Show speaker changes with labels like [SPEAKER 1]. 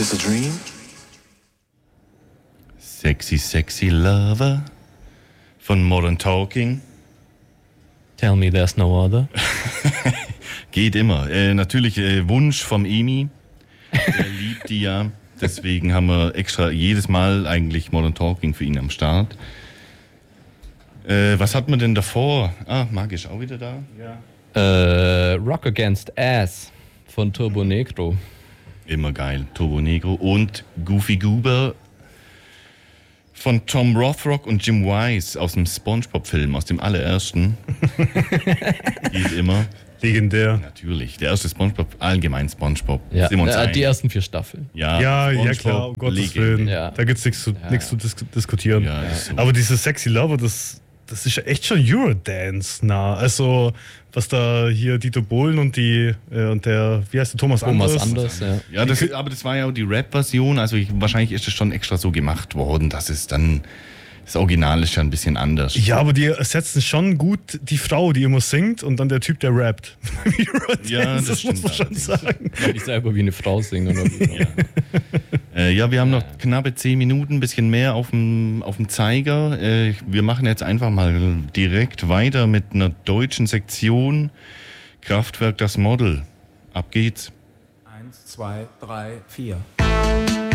[SPEAKER 1] this a dream?
[SPEAKER 2] Sexy, sexy lover von Modern Talking.
[SPEAKER 3] Tell me there's no other.
[SPEAKER 2] Geht immer. Natürlich Wunsch vom Emi. Er liebt die ja. Deswegen haben wir extra jedes Mal eigentlich Modern Talking für ihn am Start. Was hat man denn davor? Magisch auch wieder da?
[SPEAKER 3] Ja. Rock Against Ass von Turbo Negro.
[SPEAKER 2] Immer geil. Turbo Negro und Goofy Goober von Tom Rothrock und Jim Wise aus dem SpongeBob-Film, aus dem allerersten. Geht immer.
[SPEAKER 4] Legendär.
[SPEAKER 2] Natürlich. Der erste SpongeBob, allgemein SpongeBob.
[SPEAKER 3] Ja, die ersten 4 Staffeln.
[SPEAKER 4] Ja, klar, um Gottes Willen.
[SPEAKER 3] Ja.
[SPEAKER 4] Da gibt es nichts zu diskutieren.
[SPEAKER 2] Ja, so.
[SPEAKER 4] Aber dieses Sexy Lover, das ist ja echt schon Eurodance nah. Also, was da hier Dieter Bohlen und der, wie heißt der, Thomas Anders,
[SPEAKER 3] ja.
[SPEAKER 2] Ja, aber das war ja auch die Rap-Version, also wahrscheinlich ist das schon extra so gemacht worden, dass es dann, das Original ist ja ein bisschen anders.
[SPEAKER 4] Ja, aber die ersetzen schon gut die Frau, die immer singt und dann der Typ, der rappt.
[SPEAKER 2] Ja,
[SPEAKER 4] das muss man schon sagen.
[SPEAKER 3] Kann ich selber wie eine Frau singen. Oder
[SPEAKER 2] Ja, wir haben noch knappe 10 Minuten, ein bisschen mehr auf dem Zeiger. Wir machen jetzt einfach mal direkt weiter mit einer deutschen Sektion. Kraftwerk, das Model. Ab geht's.
[SPEAKER 1] 1, 2, 3, 4.